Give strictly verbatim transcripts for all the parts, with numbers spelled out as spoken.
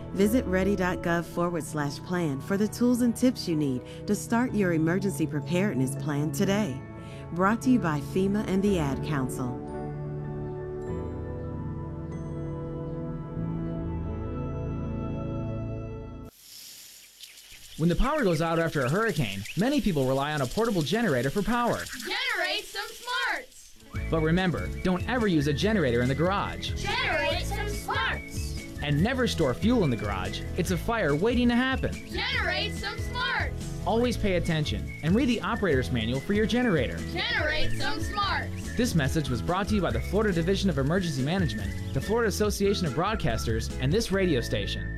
Visit ready.gov forward slash plan for the tools and tips you need to start your emergency preparedness plan today. Brought to you by FEMA and the Ad Council. When the power goes out after a hurricane, many people rely on a portable generator for power. Generate some smarts! But remember, don't ever use a generator in the garage. Generate some smarts! And never store fuel in the garage. It's a fire waiting to happen. Generate some smarts! Always pay attention and read the operator's manual for your generator. Generate some smarts! This message was brought to you by the Florida Division of Emergency Management, the Florida Association of Broadcasters, and this radio station.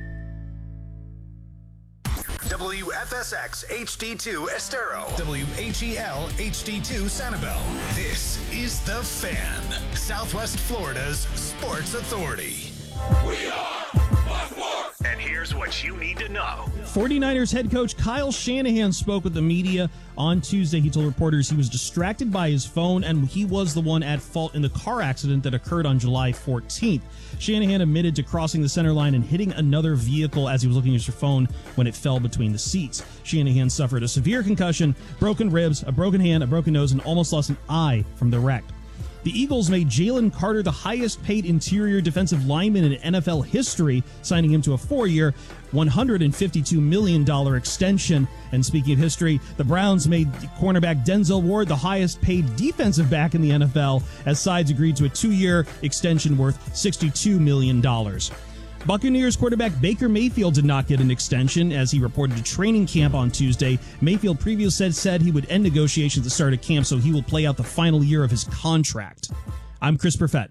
W F S X H D two Estero. W H E L H D two Sanibel. This is The Fan, Southwest Florida's sports authority. We are Fox Sports. And here's what you need to know. forty-niners head coach Kyle Shanahan spoke with the media on Tuesday. He told reporters he was distracted by his phone and he was the one at fault in the car accident that occurred on July fourteenth. Shanahan admitted to crossing the center line and hitting another vehicle as he was looking at his phone when it fell between the seats. Shanahan suffered a severe concussion, broken ribs, a broken hand, a broken nose, and almost lost an eye from the wreck. The Eagles made Jalen Carter the highest-paid interior defensive lineman in N F L history, signing him to a four-year, one hundred fifty-two million dollars extension. And speaking of history, the Browns made cornerback Denzel Ward the highest-paid defensive back in the N F L, as sides agreed to a two-year extension worth sixty-two million dollars. Buccaneers quarterback Baker Mayfield did not get an extension as he reported to training camp on Tuesday. Mayfield previously said, said he would end negotiations at the start of camp, so he will play out the final year of his contract. I'm Chris Perfett.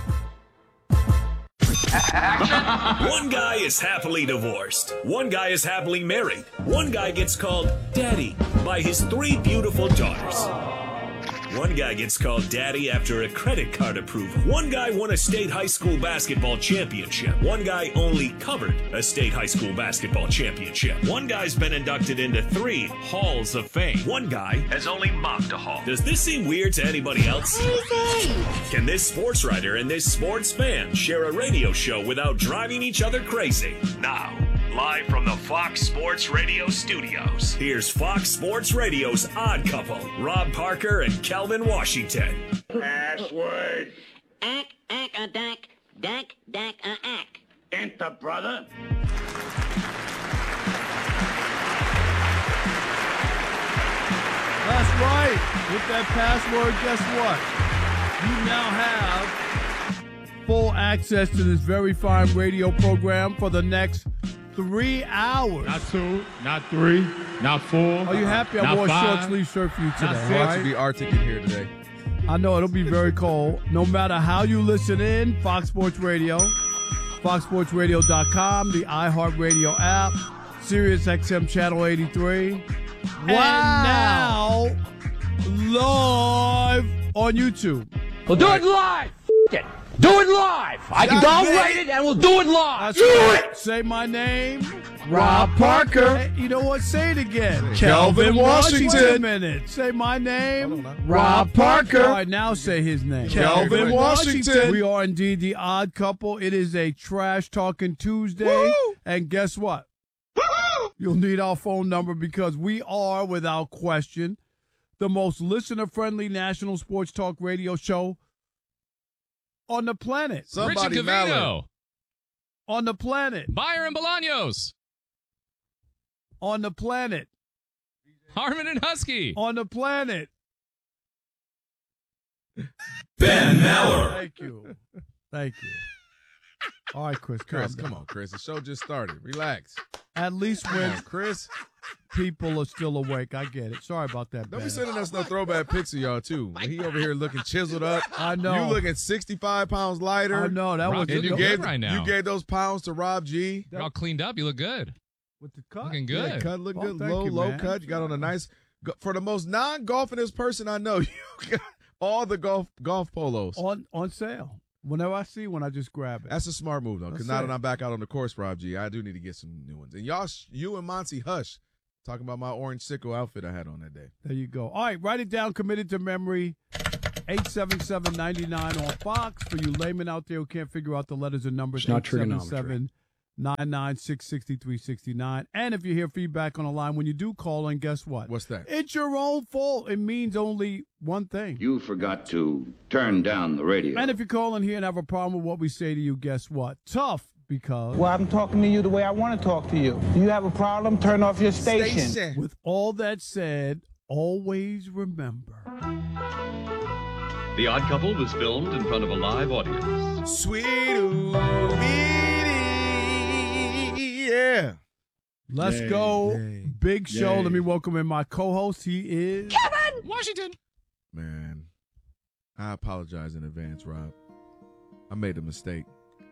One guy is happily divorced. One guy is happily married. One guy gets called Daddy by his three beautiful daughters. One guy gets called Daddy after a credit card approval. One guy won a state high school basketball championship. One guy only covered a state high school basketball championship. One guy's been inducted into three halls of fame. One guy has only mopped a hall. Does this seem weird to anybody else? Can this sports writer and this sports fan share a radio show without driving each other crazy? Now, live from the Fox Sports Radio studios, here's Fox Sports Radio's odd couple, Rob Parker and Kelvin Washington. Password. Ack, ack, a dack, dack, dack, a ack. Enter, brother. That's right. With that password, guess what? You now have full access to this very fine radio program for the next three hours. Not two, not three, not four. Are you happy I wore a short sleeve shirt for you today? Not right? to be Arctic in here today. I know it'll be very cold. No matter how you listen in, Fox Sports Radio, fox sports radio dot com, the iHeartRadio app, Sirius X M Channel eighty-three. Wow. And now, live on YouTube. We'll do it live. F- it. Do it live. I can go write it and we'll do it live. That's do right. it. Say my name. Rob Parker. Hey, you know what? Say it again. Kelvin Washington. Wait a minute. Say my name. Rob Parker. All right, now say his name. Kelvin Washington. We are indeed the odd couple. It is a trash talking Tuesday. Woo! And guess what? Woo-hoo! You'll need our phone number because we are, without question, the most listener-friendly national sports talk radio show on the planet. Somebody Richard Cavino. On the planet. Byron Bolaños. On the planet. Harmon and Husky. On the planet. Ben Maller. Thank you. Thank you. All right, Chris. Chris, come come on, Chris. The show just started. Relax. At least when on, Chris, people are still awake. I get it. Sorry about that, Don't Ben. be sending us no throwback pics of y'all, too. When he over here looking chiseled up. I know. You looking sixty-five pounds lighter. I know. That Rob, was And you look gave, good right now. you gave those pounds to Rob G. You're all cleaned up. You look good. with the cut. Looking good. Yeah, cut look Oh, good. thank Low, you, low man. cut. You got on a nice, for the most non-golfingest person I know, you got all the golf golf polos. On on sale. Whenever I see one, I just grab it. That's a smart move, though, because That's now it. that I'm back out on the course, Rob G, I do need to get some new ones. And y'all, you and Monty Hush, talking about my orange sickle outfit I had on that day. There you go. All right, write it down, committed to memory. eight seven seven, nine nine on Fox. For you laymen out there who can't figure out the letters and numbers, It's not eight seven seven, nine nine six, six three six nine. And if you hear feedback on the line, when you do call in, guess what? What's that? It's your own fault. It means only one thing. You forgot to turn down the radio. And if you call in here and have a problem with what we say to you, guess what? Tough, because... Well, I'm talking to you the way I want to talk to you. Do you have a problem? Turn off your station. Station. With all that said, always remember... The Odd Couple was filmed in front of a live audience. Sweet ooh, yeah. Let's Yay, go. yay, Big show. yay. Let me welcome in my co-host. He is... Kevin Washington. Man, I apologize in advance, Rob. I made a mistake.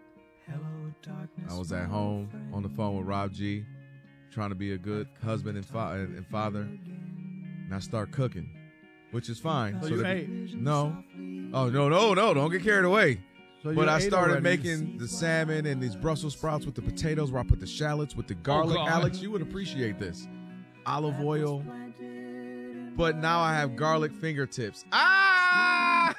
I was at home on the phone with Rob G, trying to be a good husband and, fa- and father, and I start cooking, which is fine. So you the- ate? No. Oh, no, no, no. Don't get carried away. So you But I ate started already. making the salmon and these Brussels sprouts with the potatoes where I put the shallots with the garlic. God. Alex, you would appreciate this. Olive oil. But now I have garlic fingertips. Ah!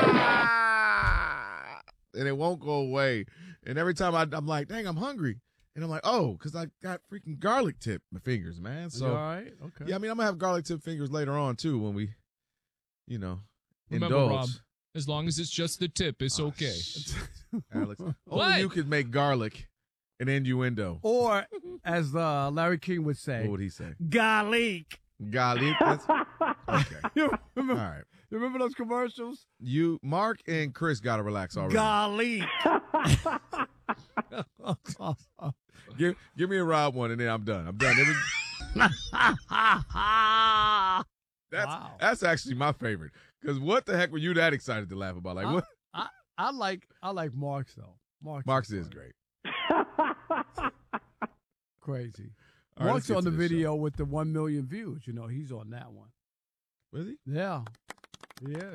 And it won't go away. And every time I, I'm like, dang, I'm hungry. And I'm like, oh, because I got freaking garlic tip my fingers, man. So, You all right? Okay. yeah, I mean, I'm going to have garlic tip fingers later on, too, when we, you know, Remember, indulge. Rob, as long as it's just the tip, it's Oh, okay. Alex, only What? you could make garlic an innuendo. Or, as uh, Larry King would say, What would he say? garlic. Garlic. That's, okay. You remember, All right. you remember those commercials? You, Mark and Chris got to relax already. Garlic. Give, give me a Rob one, and then I'm done. I'm done. It was- that's Wow. that's actually my favorite. Because what the heck were you that excited to laugh about? Like I, what? I, I like I like Mark's though. Mark's, Mark's is great. crazy. All right, Mark's let's get on to the this video with the one million views. You know, he's on that one. Was he? Yeah, he is.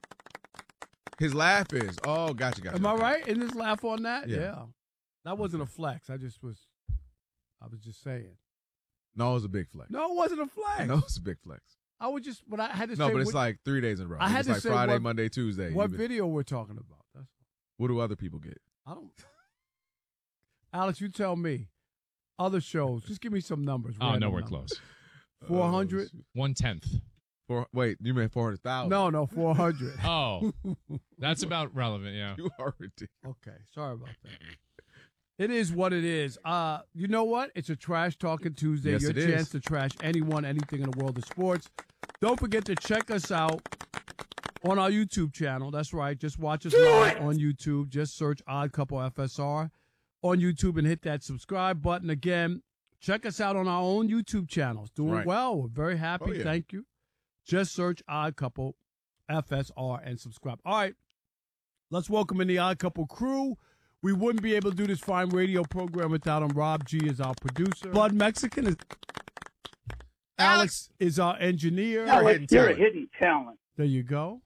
His laugh is. Oh, gotcha, gotcha. Am I okay. right? Isn't his laugh on that? Yeah. That wasn't a flex. I just was. I was just saying. No, it was a big flex. No, it wasn't a flex. No, it's a big flex. I would just, but I had to No, say. but it's what, like three days in a row. I had it's to like say Friday, what- Monday, Tuesday. what You've been- video we're talking about. That's What do other people get? I don't. Alex, you tell me. Other shows. Just give me some numbers. Oh, random nowhere numbers. close. Four hundred. One tenth. Four, wait, you meant four hundred thousand? No, no, four hundred. Oh, that's about relevant. Yeah. You are ridiculous. Okay, sorry about that. It is what it is. Uh, you know what? It's a Trash Talking Tuesday. Yes, Your it is. chance to trash anyone, anything in the world of sports. Don't forget to check us out on our YouTube channel. That's right. Just watch us live on YouTube. Just search Odd Couple F S R on YouTube and hit that subscribe button. Again, check us out on our own YouTube channels. Doing Right. well. We're very happy. Oh, yeah. Thank you. Just search Odd Couple F S R and subscribe. All right. Let's welcome in the Odd Couple crew. We wouldn't be able to do this fine radio program without him. Rob G is our producer. Blood Mexican is Alex is our engineer. You're a hidden You're a talent. hidden talent. There you go.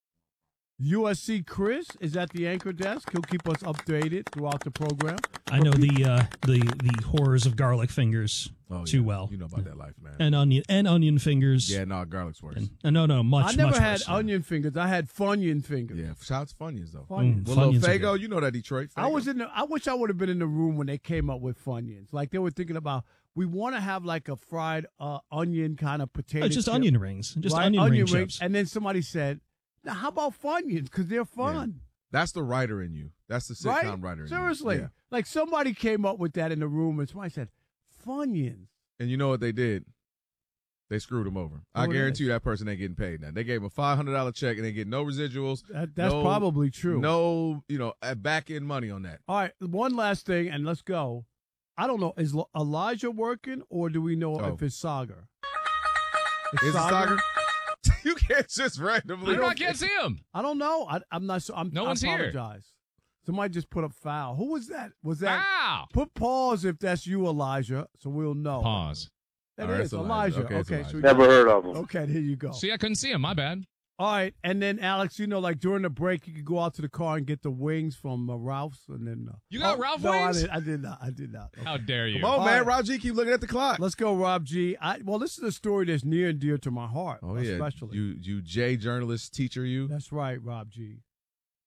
U S C Chris is at the anchor desk. He'll keep us updated throughout the program. I know the uh, the the horrors of garlic fingers Oh, too yeah. well, You know about that life, man. and onion and onion fingers. Yeah, no, garlic's worse. And, uh, no, no, much. I never much had worse. onion fingers. I had Funyun fingers. Yeah, shout out to Funyuns, though. Funyuns. Mm, Well, little Funyuns are Fago, good. you know that Detroit. I Faygo. was in the. I wish I would have been in the room when they came up with Funyuns. Like they were thinking about, we want to have like a fried uh, onion kind of potato. Oh, just chip, onion rings, just right? onion, ring rings. chips. And then somebody said, "Now, how about Funyuns? Because they're fun." That's the writer in you. That's the sitcom Right? writer in Seriously. you. Yeah. Like somebody came up with that in the room and somebody said, Funyuns. And you know what they did? They screwed him over. I Oh, it guarantee is. you that person ain't getting paid now. They gave him a five hundred dollars check and they get no residuals. That, that's no- probably true. No, you know, back end money on that. All right, one last thing, and let's go. I don't know, is L- Elijah working, or do we know Oh. if it's Sagar? Is it Sagar? You can't just randomly. I can't see him. I don't know. I, I'm not sure. I'm, No I one's here. apologize. Somebody just put up foul. Who was that? Was that? Wow. Put pause if that's you, Elijah, so we'll know. Pause. That All right, is it's Elijah. Elijah. Okay, it's Okay, Elijah. so we Never got- heard of him. Okay, there you go. See, I couldn't see him. My bad. All right, and then Alex, you know, like during the break, you could go out to the car and get the wings from uh, Ralph's, and then uh, You got oh, Ralph no, wings? I did, I did not. I did not. How dare you? Come on, All man. right. Rob G, keep looking at the clock. Let's go, Rob G. I, well, this is a story that's near and dear to my heart, Oh, yeah. especially. You, you J journalist teacher, you. That's right, Rob G.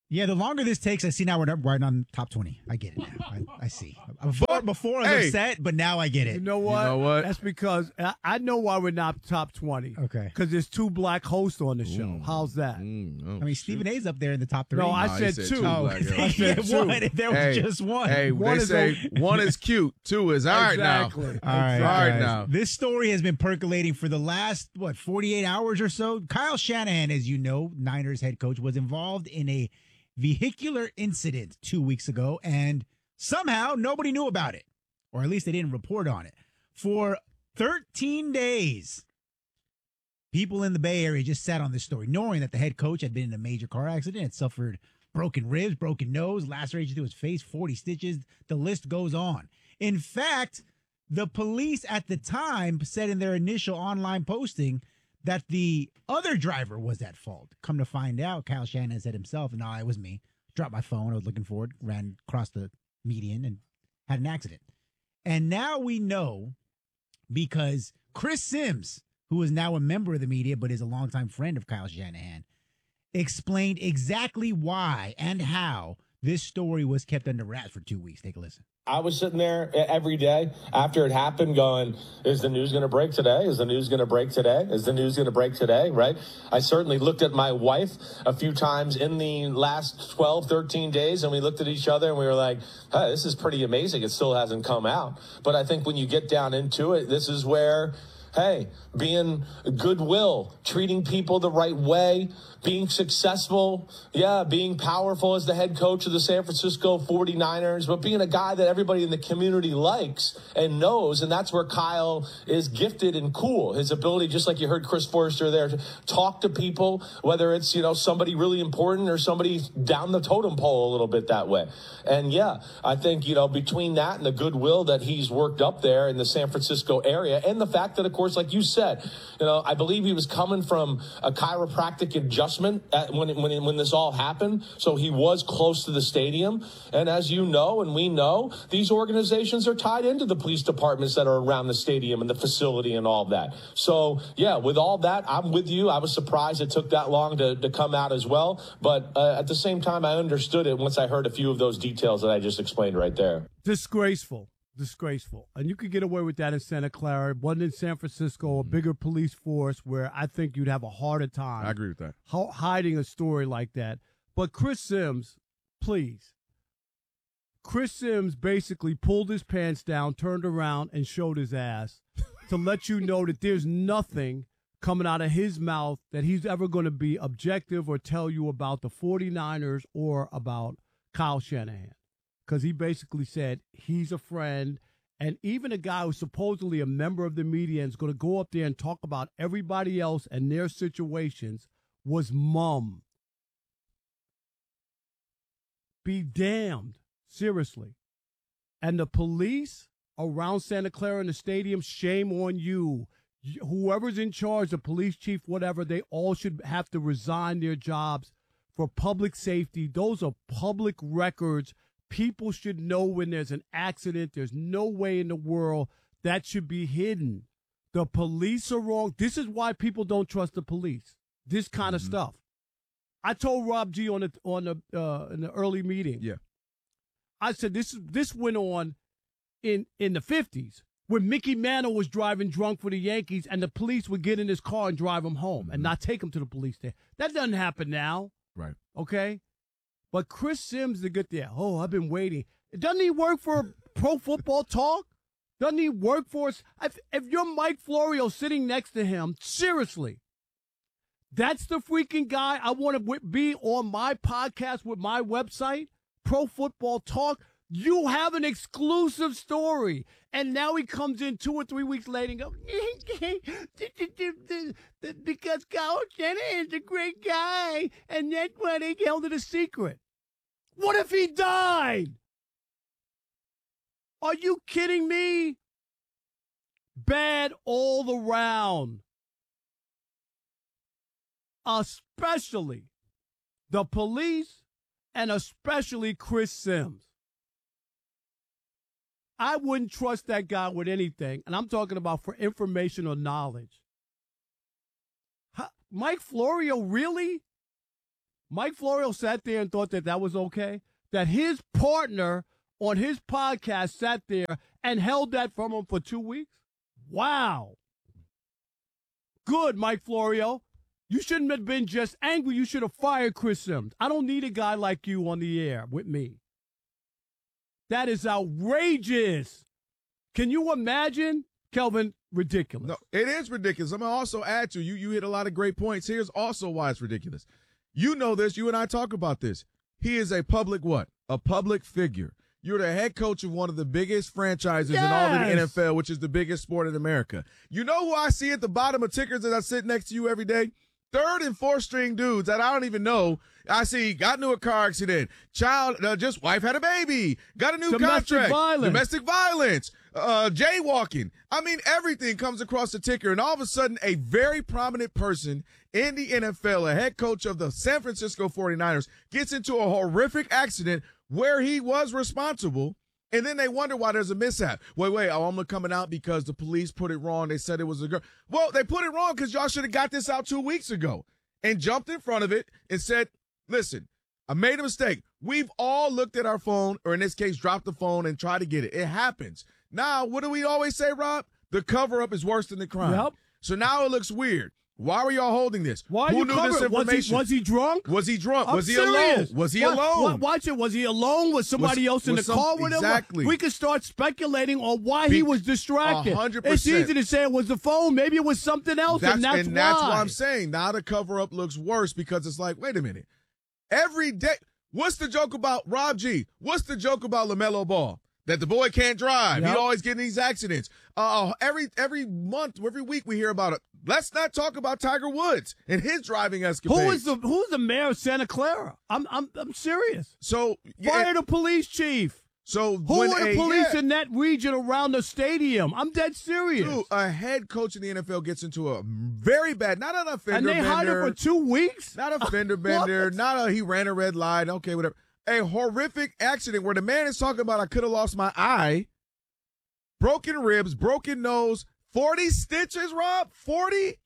Yeah, the longer this takes, I see now we're right on top twenty. I get it now. I, I see. Before, before I was Hey. upset, but now I get it. You know what? know what? That's because I, I know why we're not top twenty. Okay. Because there's two black hosts on the show. How's that? Mm, oh, I mean, Stephen A's up there in the top three. No, I No, he said, said two. two Oh, black I girls. said yeah, two. one. There was Hey, just one. Hey, One they is say a- one is cute, two is all right Exactly. now. All right, All right guys. now. This story has been percolating for the last, what, forty-eight hours or so. Kyle Shanahan, as you know, Niners head coach, was involved in a vehicular incident two weeks ago, and somehow nobody knew about it, or at least they didn't report on it. For thirteen days, people in the Bay Area just sat on this story, knowing that the head coach had been in a major car accident, had suffered broken ribs, broken nose, lacerations to his face, forty stitches. The list goes on. In fact, the police at the time said in their initial online posting that the other driver was at fault. Come to find out, Kyle Shanahan said himself, no, it was me. Dropped my phone. I was looking for it, ran across the median and had an accident. And now we know because Chris Sims, who is now a member of the media but is a longtime friend of Kyle Shanahan, explained exactly why and how this story was kept under wraps for two weeks. Take a listen. I was sitting there every day after it happened going, is the news going to break today? Is the news going to break today? Is the news going to break today? Right? I certainly looked at my wife a few times in the last twelve, thirteen days, and we looked at each other and we were like, hey, this is pretty amazing. It still hasn't come out. But I think when you get down into it, this is where, hey, being goodwill, treating people the right way, being successful, yeah, being powerful as the head coach of the San Francisco forty-niners, but being a guy that everybody in the community likes and knows, and that's where Kyle is gifted and cool. His ability, just like you heard Chris Forrester there, to talk to people, whether it's, you know, somebody really important or somebody down the totem pole a little bit that way. And yeah, I think, you know, between that and the goodwill that he's worked up there in the San Francisco area, and the fact that, of course, like you said, you know, I believe he was coming from a chiropractic adjustment at, when, it, when, it, when this all happened. So he was close to the stadium. And as you know, and we know, these organizations are tied into the police departments that are around the stadium and the facility and all that. So, yeah, with all that, I'm with you. I was surprised it took that long to, to come out as well. But uh, at the same time, I understood it once I heard a few of those details that I just explained right there. Disgraceful. Disgraceful. And you could get away with that in Santa Clara. One in San Francisco, a bigger police force where I think you'd have a harder time. I agree with that. Ho- hiding a story like that. But Chris Sims, please. Chris Sims basically pulled his pants down, turned around, and showed his ass to let you know that there's nothing coming out of his mouth that he's ever going to be objective or tell you about the forty-niners or about Kyle Shanahan. Because he basically said he's a friend, and even a guy who's supposedly a member of the media and is going to go up there and talk about everybody else and their situations was mum. Be damned. Seriously. And the police around Santa Clara in the stadium, shame on you. Whoever's in charge, the police chief, whatever, they all should have to resign their jobs for public safety. Those are public records. People should know when there's an accident. There's no way in the world that should be hidden. The police are wrong. This is why people don't trust the police. This kind of mm-hmm. stuff. I told Rob G on the on the uh, in the early meeting. Yeah, I said this this went on in in the fifties when Mickey Mantle was driving drunk for the Yankees, and the police would get in his car and drive him home mm-hmm. and not take him to the police station. That doesn't happen now. Right. Okay. But Chris Sims to get there. Oh, I've been waiting. Doesn't he work for Pro Football Talk? Doesn't he work for us? If, if you're Mike Florio sitting next to him, seriously, that's the freaking guy I want to be on my podcast with my website, Pro Football Talk. You have an exclusive story. And now he comes in two or three weeks later and goes, because Kyle Shanahan's a great guy, and that's why they held it a secret. What if he died? Are you kidding me? Bad all around. Especially the police and especially Chris Sims. I wouldn't trust that guy with anything, and I'm talking about for information or knowledge. Huh? Mike Florio, really? Mike Florio sat there and thought that that was okay? That his partner on his podcast sat there and held that from him for two weeks? Wow. Good, Mike Florio. You shouldn't have been just angry. You should have fired Chris Sims. I don't need a guy like you on the air with me. That is outrageous. Can you imagine, Kelvin? Ridiculous. No, it is ridiculous. I'm going to also add to you. You hit a lot of great points. Here's also why it's ridiculous. You know this. You and I talk about this. He is a public what? A public figure. You're the head coach of one of the biggest franchises yes. in all of the N F L, which is the biggest sport in America. You know who I see at the bottom of tickers as I sit next to you every day? Third and fourth string dudes that I don't even know. I see got into a car accident. Child, uh, just wife had a baby. Got a new Domestic contract. Violence. Domestic violence. Uh, jaywalking. I mean, everything comes across the ticker, and all of a sudden, a very prominent person in the N F L, a head coach of the San Francisco forty-niners, gets into a horrific accident where he was responsible, and then they wonder why there's a mishap. Wait, wait, oh, I'm coming out because the police put it wrong. They said it was a girl. Well, they put it wrong because y'all should have got this out two weeks ago and jumped in front of it and said, listen, I made a mistake. We've all looked at our phone, or in this case, dropped the phone and tried to get it. It happens. Now, what do we always say, Rob? The cover-up is worse than the crime. Yep. So now it looks weird. Why were y'all holding this? Why Who you knew cover this it? Was he, information? was he drunk? Was he drunk? I'm was he serious. alone? Was he What- alone? what- watch it. Was he alone? Was somebody Was- else in the was some- car with him? exactly. We could start speculating on why Be- he was distracted. A hundred It's percent. easy to say it was the phone. Maybe it was something else, That's, and that's and why. that's what I'm saying. Now the cover-up looks worse because it's like, wait a minute. Every day, what's the joke about Rob G? What's the joke about LaMelo Ball? That the boy can't drive. Yep. He always getting these accidents. Uh, every every month, every week we hear about it. Let's not talk about Tiger Woods and his driving escapades. Who is the Who's the mayor of Santa Clara? I'm I'm I'm serious. So Fire yeah, the police chief. So Who when are the a- police yeah. in that region around the stadium? I'm dead serious. Dude, a head coach in the N F L gets into a very bad, not an offender and they bender. hide him for two weeks? Not a fender bender, not a he ran a red light, okay, whatever. A horrific accident where the man is talking about I could have lost my eye, broken ribs, broken nose, forty stitches, Rob, forty?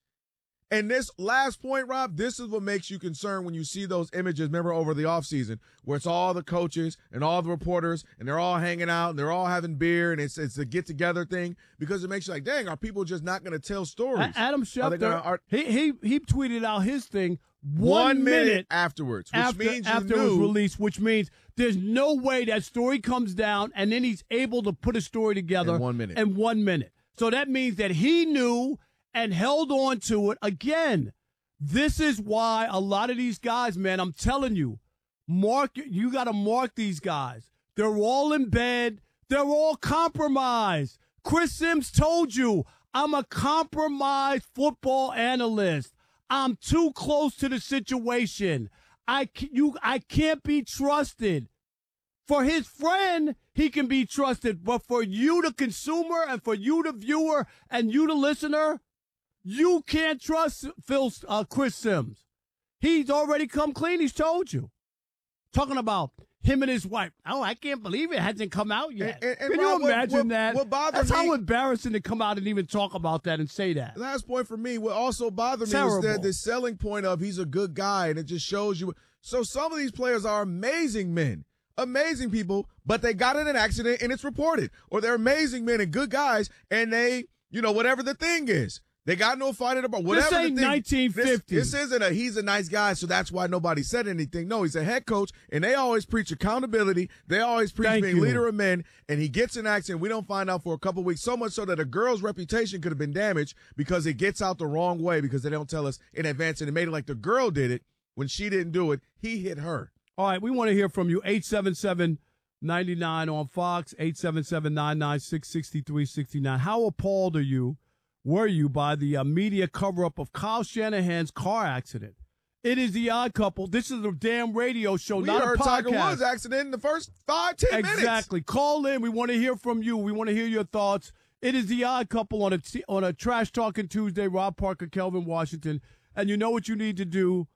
And this last point, Rob, this is what makes you concerned when you see those images, remember, over the offseason, where it's all the coaches and all the reporters, and they're all hanging out, and they're all having beer, and it's it's a get-together thing, because it makes you like, dang, are people just not going to tell stories? A- Adam Are they gonna- Schefter, are- he, he, he tweeted out his thing one, One minute, minute afterwards, which after, means you after it knew. was released, which means there's no way that story comes down and then he's able to put a story together In one minute. in one minute. So that means that he knew and held on to it. Again, this is why a lot of these guys, man, I'm telling you, mark you got to mark these guys. They're all in bed. They're all compromised. Chris Sims told you, I'm a compromised football analyst. I'm too close to the situation. I c- you I can't be trusted. For his friend, he can be trusted, but for you, the consumer, and for you, the viewer, and you, the listener, you can't trust Phil uh, Chris Sims. He's already come clean. He's told you. Talking about him and his wife. Oh, I can't believe it hasn't come out yet. And- and- and Can Rob, you what- imagine what- that? what bothered That's me- how embarrassing to come out and even talk about that and say that. Last point for me, what also bothered me Terrible. was that the selling point of he's a good guy, and it just shows you. So some of these players are amazing men, amazing people, but they got in an accident and it's reported. Or they're amazing men and good guys, and they, you know, whatever the thing is. They got into a fight at a bar. Whatever This ain't the thing, nineteen fifty. This, this isn't a he's a nice guy, so that's why nobody said anything. No, he's a head coach, and they always preach accountability. They always preach Thank being you. leader of men, and he gets in an accident. We don't find out for a couple weeks, so much so that a girl's reputation could have been damaged because it gets out the wrong way because they don't tell us in advance, and it made it like the girl did it when she didn't do it. He hit her. All right, we want to hear from you. eight seven seven, nine nine on Fox, eight seven seven, nine nine six, six three six nine. How appalled are you, were you, by the uh, media cover-up of Kyle Shanahan's car accident? It is The Odd Couple. This is a damn radio show, We not heard a podcast. Tiger Woods accident in the first five, ten minutes. Exactly. Call in. We want to hear from you. We want to hear your thoughts. It is The Odd Couple on a, t- on a Trash Talking Tuesday. Rob Parker, Kelvin Washington. And you know what you need to do.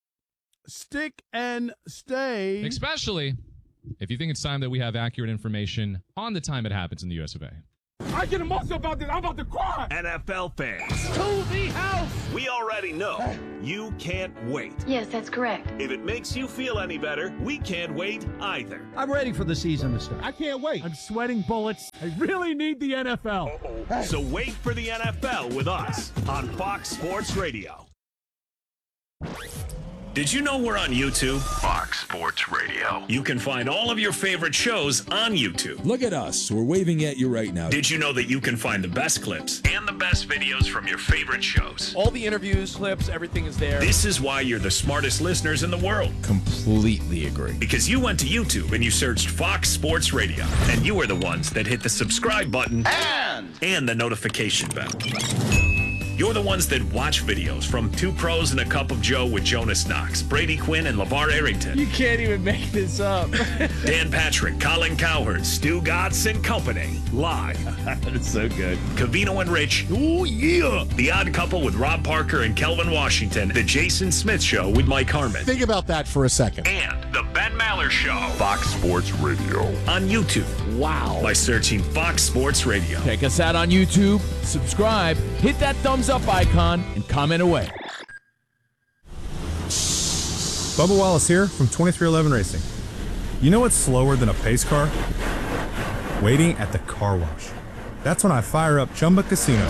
Stick and stay. Especially if you think it's time that we have accurate information on the time it happens in the U S of A. I get emotional about this. I'm about to cry. N F L fans, To the house. we already know you can't wait. Yes, that's correct. If it makes you feel any better, we can't wait either. I'm ready for the season to start. I can't wait. I'm sweating bullets. I really need the N F L. So wait for the N F L with us on Fox Sports Radio. Did you know we're on YouTube? Fox Sports Radio. You can find all of your favorite shows on YouTube. Look at us. We're waving at you right now. Did you know that you can find the best clips and the best videos from your favorite shows? All the interviews, clips, everything is there. This is why you're the smartest listeners in the world. Completely agree. Because you went to YouTube and you searched Fox Sports Radio. And you are the ones that hit the subscribe button and, and the notification bell. You're the ones that watch videos from Two Pros and a Cup of Joe with Jonas Knox, Brady Quinn, and LeVar Arrington. You can't even make this up. Dan Patrick, Colin Cowherd, Stu Gatz and Company. Live. That's so good. Cavino and Rich. Oh, yeah. The Odd Couple with Rob Parker and Kelvin Washington. The Jason Smith Show with Mike Harmon. Think about that for a second. And The Ben Maller Show. Fox Sports Radio. On YouTube. Wow. By searching Fox Sports Radio. Check us out on YouTube, subscribe, hit that thumbs up icon, and comment away. Bubba Wallace here from twenty-three eleven Racing. You know what's slower than a pace car? Waiting at the car wash. That's when I fire up Chumba Casino.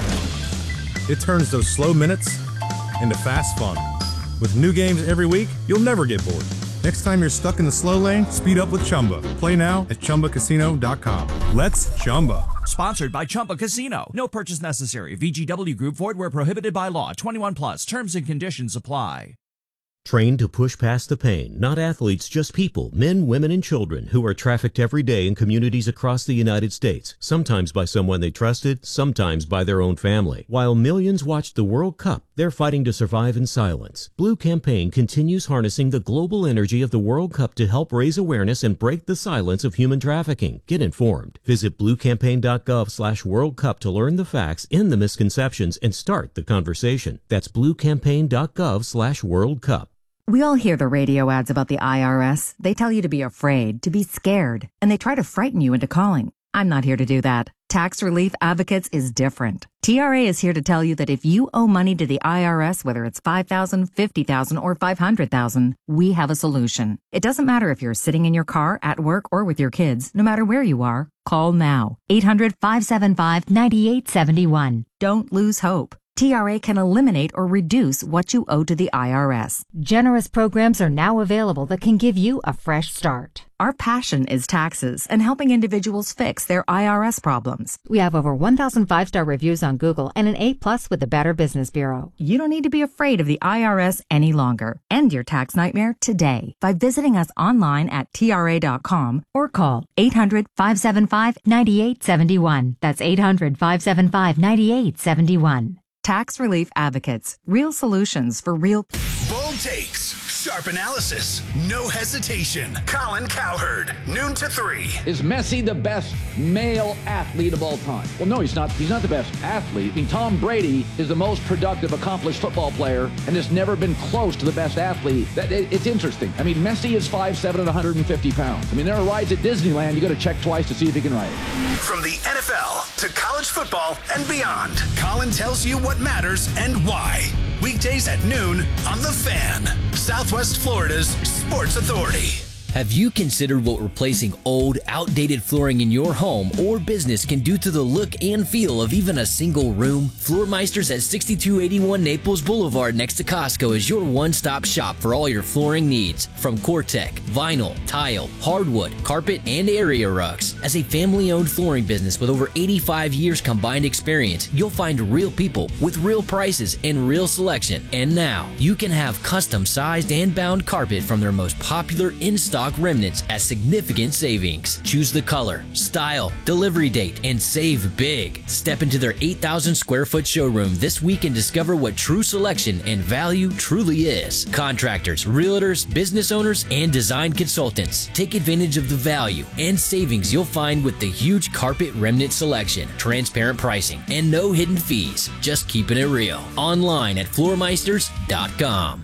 It turns those slow minutes into fast fun. With new games every week, you'll never get bored. Next time you're stuck in the slow lane, speed up with Chumba. Play now at Chumba Casino dot com. Let's Chumba. Sponsored by Chumba Casino. No purchase necessary. V G W Group. Void where prohibited by law. twenty-one plus. Terms and conditions apply. Trained to push past the pain, not athletes, just people, men, women, and children who are trafficked every day in communities across the United States, sometimes by someone they trusted, sometimes by their own family. While millions watched the World Cup, they're fighting to survive in silence. Blue Campaign continues harnessing the global energy of the World Cup to help raise awareness and break the silence of human trafficking. Get informed. Visit blue campaign dot gov slash World Cup to learn the facts, end the misconceptions, and start the conversation. That's blue campaign dot gov slash World Cup. We all hear the radio ads about the I R S. They tell you to be afraid, to be scared, and they try to frighten you into calling. I'm not here to do that. Tax Relief Advocates is different. T R A is here to tell you that if you owe money to the I R S, whether it's five thousand dollars, fifty thousand dollars, or five hundred thousand dollars, we have a solution. It doesn't matter if you're sitting in your car, at work, or with your kids. No matter where you are, call now. eight hundred, five seven five, nine eight seven one. Don't lose hope. T R A can eliminate or reduce what you owe to the I R S. Generous programs are now available that can give you a fresh start. Our passion is taxes and helping individuals fix their I R S problems. We have over one thousand five-star reviews on Google and an A plus with the Better Business Bureau. You don't need to be afraid of the I R S any longer. End your tax nightmare today by visiting us online at T R A dot com or call eight hundred, five seven five, nine eight seven one. That's eight hundred, five seven five, nine eight seven one. Tax Relief Advocates. Real solutions for real... Bold takes, sharp analysis, no hesitation. Colin Cowherd, noon to three. Is Messi the best male athlete of all time? Well, no, he's not. He's not the best athlete. I mean, Tom Brady is the most productive, accomplished football player and has never been close to the best athlete. That it, It's interesting. I mean, Messi is five seven and one hundred fifty pounds. I mean, there are rides at Disneyland. You got to check twice to see if he can ride it. From the N F L to college football and beyond, Colin tells you what matters and why. Weekdays at noon on The Fan, Southwest Florida's Sports Authority. Have you considered what replacing old, outdated flooring in your home or business can do to the look and feel of even a single room? Floormeisters at sixty-two eighty-one Naples Boulevard next to Costco is your one-stop shop for all your flooring needs. From Cortec, vinyl, tile, hardwood, carpet, and area rugs. As a family-owned flooring business with over eighty-five years combined experience, you'll find real people with real prices and real selection. And now, you can have custom-sized and bound carpet from their most popular in-stock remnants at significant savings. Choose the color, style, delivery date, and save big. Step into their eight thousand square foot showroom this week and discover what true selection and value truly is. Contractors, realtors, business owners, and design consultants. Take advantage of the value and savings you'll find with the huge carpet remnant selection, transparent pricing, and no hidden fees. Just keeping it real. Online at floormeisters dot com.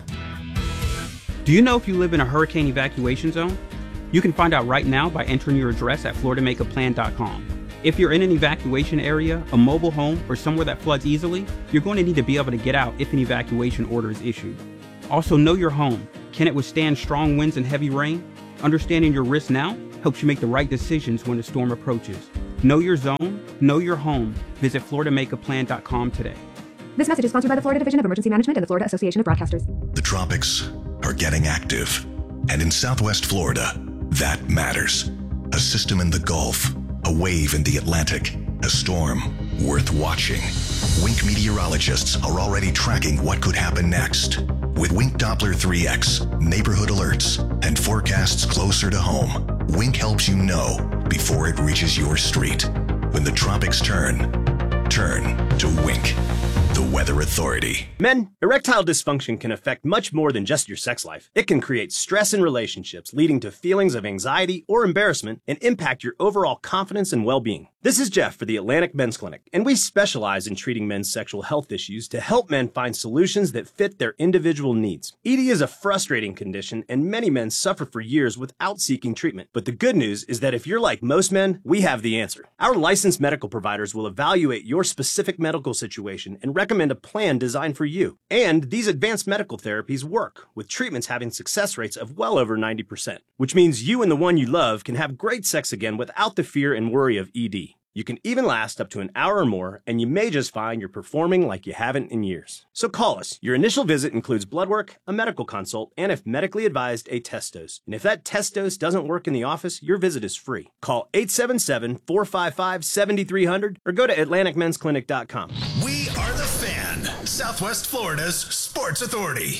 Do you know if you live in a hurricane evacuation zone? You can find out right now by entering your address at florida makeup plan dot com. If you're in an evacuation area, a mobile home, or somewhere that floods easily, you're going to need to be able to get out if an evacuation order is issued. Also, know your home. Can it withstand strong winds and heavy rain? Understanding your risk now helps you make the right decisions when a storm approaches. Know your zone, know your home. Visit Florida Make A Plan dot com today. This message is sponsored by the Florida Division of Emergency Management and the Florida Association of Broadcasters. The tropics are getting active. And in Southwest Florida, that matters. A system in the Gulf, a wave in the Atlantic, a storm worth watching. Wink meteorologists are already tracking what could happen next. With Wink Doppler three X, neighborhood alerts, and forecasts closer to home, Wink helps you know before it reaches your street. When the tropics turn, turn to Wink, the Weather Authority. Men, erectile dysfunction can affect much more than just your sex life. It can create stress in relationships, leading to feelings of anxiety or embarrassment, and impact your overall confidence and well-being. This is Jeff for the Atlantic Men's Clinic, and we specialize in treating men's sexual health issues to help men find solutions that fit their individual needs. E D is a frustrating condition, and many men suffer for years without seeking treatment. But the good news is that if you're like most men, we have the answer. Our licensed medical providers will evaluate your specific medical situation and recommend a plan designed for you. And these advanced medical therapies work, with treatments having success rates of well over ninety percent, which means you and the one you love can have great sex again without the fear and worry of E D. You can even last up to an hour or more, and you may just find you're performing like you haven't in years. So call us. Your initial visit includes blood work, a medical consult, and if medically advised, a test dose. And if that test dose doesn't work in the office, your visit is free. Call eight seven seven, four five five, seven three zero zero or go to Atlantic Men's Clinic dot com. We are the Fan, Southwest Florida's sports authority.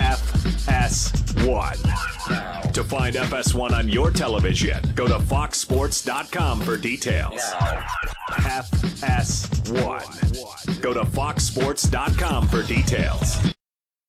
F S one. To find F S one on your television, go to fox sports dot com for details. F S one. Go to fox sports dot com for details.